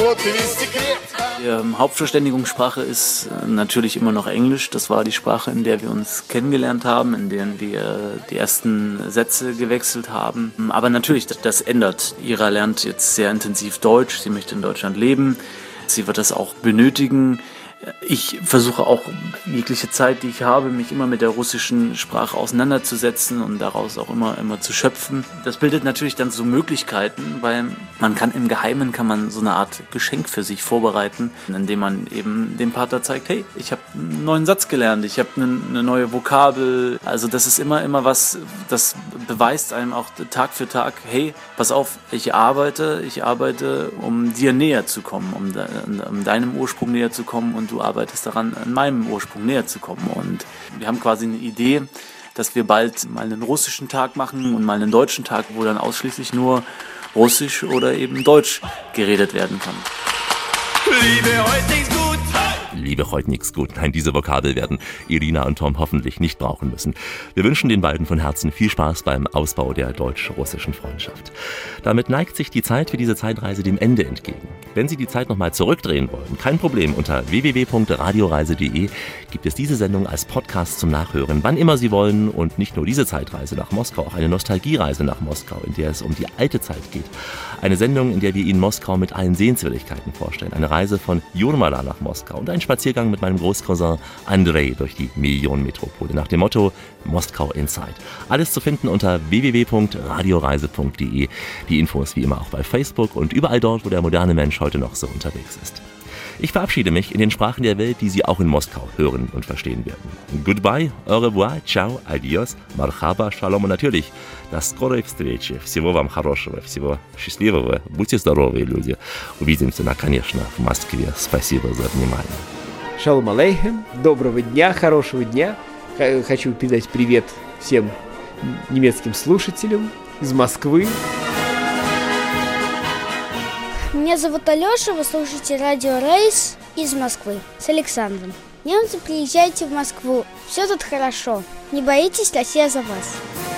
Die Hauptverständigungssprache ist natürlich immer noch Englisch. Das war die Sprache, in der wir uns kennengelernt haben, in der wir die ersten Sätze gewechselt haben. Aber natürlich, das ändert. Ira lernt jetzt sehr intensiv Deutsch. Sie möchte in Deutschland leben. Sie wird das auch benötigen. Ich versuche auch jegliche Zeit, die ich habe, mich immer mit der russischen Sprache auseinanderzusetzen und daraus auch immer zu schöpfen. Das bildet natürlich dann so Möglichkeiten, weil man kann im Geheimen so eine Art Geschenk für sich vorbereiten, indem man eben dem Partner zeigt, hey, ich habe einen neuen Satz gelernt, ich habe eine neue Vokabel. Also das ist immer was, das beweist einem auch Tag für Tag, hey, pass auf, ich arbeite, um dir näher zu kommen, um deinem Ursprung näher zu kommen, und du arbeitest daran, an meinem Ursprung näher zu kommen. Und wir haben quasi eine Idee, dass wir bald mal einen russischen Tag machen und mal einen deutschen Tag, wo dann ausschließlich nur Russisch oder eben Deutsch geredet werden kann. Liebe heute nichts gut. Liebe heute nichts gut. Nein, diese Vokabel werden Irina und Tom hoffentlich nicht brauchen müssen. Wir wünschen den beiden von Herzen viel Spaß beim Ausbau der deutsch-russischen Freundschaft. Damit neigt sich die Zeit für diese Zeitreise dem Ende entgegen. Wenn Sie die Zeit nochmal zurückdrehen wollen, kein Problem. Unter www.radioreise.de gibt es diese Sendung als Podcast zum Nachhören, wann immer Sie wollen. Und nicht nur diese Zeitreise nach Moskau, auch eine Nostalgiereise nach Moskau, in der es um die alte Zeit geht. Eine Sendung, in der wir Ihnen Moskau mit allen Sehenswürdigkeiten vorstellen. Eine Reise von Jurmala nach Moskau und ein Spaziergang mit meinem Großcousin Andrei durch die Millionenmetropole nach dem Motto Moskau Inside. Alles zu finden unter www.radioreise.de. Die Infos wie immer auch bei Facebook und überall dort, wo der moderne Mensch heute noch so unterwegs ist. Ich verabschiede mich in den Sprachen der Welt, die Sie auch in Moskau hören und verstehen werden. Goodbye, au revoir, ciao, adios, marhaba, shalom und natürlich до скорой встречи. Всего вам хорошего, всего счастливого. Будьте здоровы, люди. Увидимся, конечно, в Москве. Спасибо за внимание. Шалом алейхем, доброго дня, хорошего дня. Хочу передать привет всем немецким слушателям из Москвы. Меня зовут Алёша, вы слушаете Радио Рейс из Москвы с Александром. Немцы, приезжайте в Москву, все тут хорошо. Не боитесь, Россия за вас.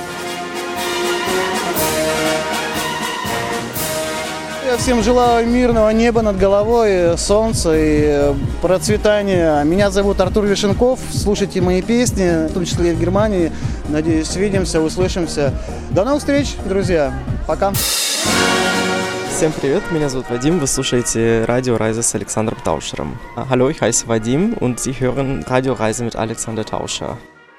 Я всем желаю мирного неба над головой, солнца и процветания. Меня зовут Артур Вишенков. Слушайте мои песни, в том числе и в Германии. Надеюсь, увидимся, услышимся. До новых встреч, друзья. Пока. Всем привет, меня зовут Вадим, вы слушаете Radio Reise с Александром Таушером. Hallo, ich heiße Vadim und Sie hören Radio Reise mit Alexander Tauscher.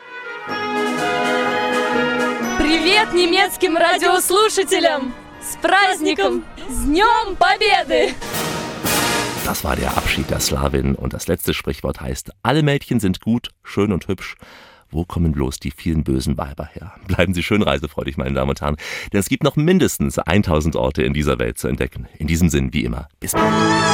Привет немецким радиослушателям! С праздником! С Днем Победы! Das war der Abschied der Slawin und das letzte Sprichwort heißt, alle Mädchen sind gut, schön und hübsch. Wo kommen bloß die vielen bösen Weiber her? Bleiben Sie schön reisefreudig, meine Damen und Herren, denn es gibt noch mindestens 1000 Orte in dieser Welt zu entdecken. In diesem Sinn, wie immer, bis bald.